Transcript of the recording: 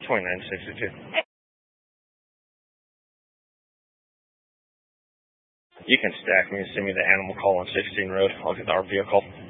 2962. You can stack me and send me the animal call on 16 Road. I'll get our vehicle.